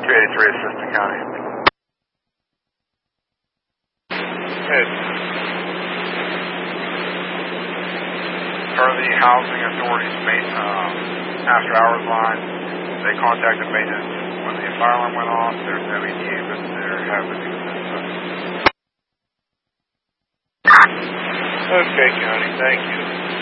383 Assistant County. Hey. Per the Housing Authority's after hours line, they contacted maintenance when the fire alarm went off. There's no ETA, but there have been incidents. Okay, County, thank you.